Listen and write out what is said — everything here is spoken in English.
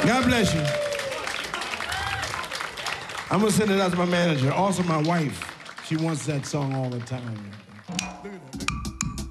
God bless you. I'm gonna send it out to my manager. Also my wife. She wants that song all the time.